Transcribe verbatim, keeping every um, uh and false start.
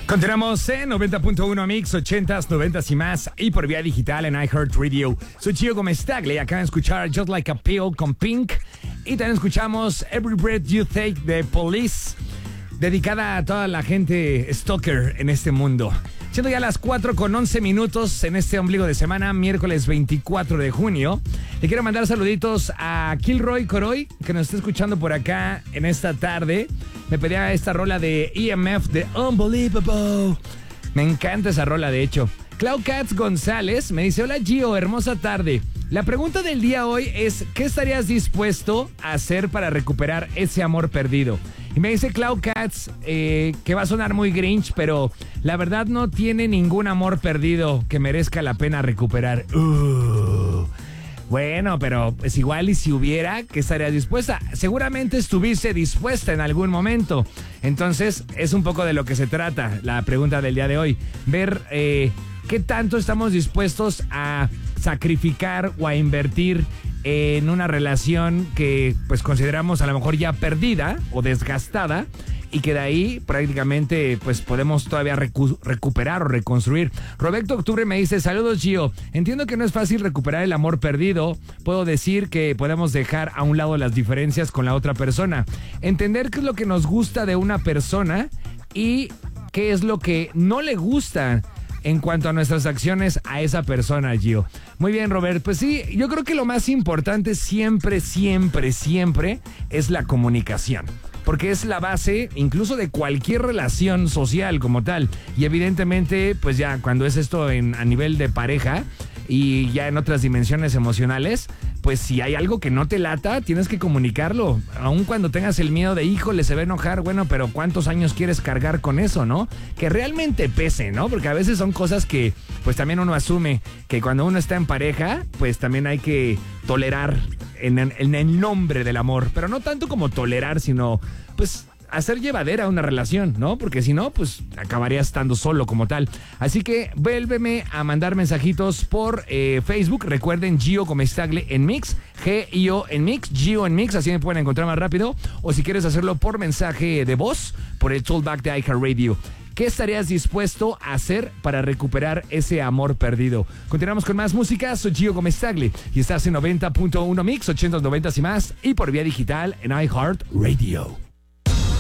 Continuamos en noventa punto uno Mix, ochentas, noventas y más, y por vía digital en iHeartRadio. Soy Gio Gómez Tagle, acaban de escuchar Just Like a Pill con Pink, y también escuchamos Every Breath You Take de Police, dedicada a toda la gente stalker en este mundo. Siendo ya las cuatro con once minutos en este ombligo de semana, miércoles veinticuatro de junio. Le quiero mandar saluditos a Kilroy Coroy, que nos está escuchando por acá en esta tarde. Me pedía esta rola de E M F de Unbelievable. Me encanta esa rola, de hecho. Clau Katz González me dice: hola Gio, hermosa tarde. La pregunta del día hoy es: ¿qué estarías dispuesto a hacer para recuperar ese amor perdido? Y me dice Clau Katz, eh, que va a sonar muy Grinch, pero la verdad no tiene ningún amor perdido que merezca la pena recuperar. Uh. Bueno, pero pues igual y si hubiera, ¿qué estarías dispuesta? Seguramente estuviste dispuesta en algún momento. Entonces, es un poco de lo que se trata la pregunta del día de hoy. Ver eh, qué tanto estamos dispuestos a sacrificar o a invertir en una relación que pues consideramos a lo mejor ya perdida o desgastada, y que de ahí prácticamente pues podemos todavía recu- recuperar o reconstruir. Roberto Octubre me dice: saludos Gio, entiendo que no es fácil recuperar el amor perdido. Puedo decir que podemos dejar a un lado las diferencias con la otra persona, entender qué es lo que nos gusta de una persona y qué es lo que no le gusta en cuanto a nuestras acciones a esa persona, Gio. Muy bien, Robert. Pues sí, yo creo que lo más importante siempre, siempre, siempre es la comunicación. Porque es la base incluso de cualquier relación social como tal. Y evidentemente, pues ya cuando es esto en, a nivel de pareja y ya en otras dimensiones emocionales, pues si hay algo que no te lata, tienes que comunicarlo. Aun cuando tengas el miedo de, híjole, se va a enojar, bueno, pero ¿cuántos años quieres cargar con eso, no? Que realmente pese, ¿no? Porque a veces son cosas que pues también uno asume que cuando uno está en pareja, pues también hay que tolerar en, en el nombre del amor. Pero no tanto como tolerar, sino pues hacer llevadera una relación, ¿no? Porque si no, pues acabaría estando solo como tal. Así que vuélveme a mandar mensajitos por eh, Facebook. Recuerden, Gio Gómez Tagle en Mix, G I O en Mix, Gio en Mix, así me pueden encontrar más rápido. O si quieres hacerlo por mensaje de voz, por el Tollback de iHeartRadio. ¿Qué estarías dispuesto a hacer para recuperar ese amor perdido? Continuamos con más música. Soy Gio Gómez Tagle y estás en noventa punto uno Mix, ochentas, noventas y más, y por vía digital en iHeartRadio.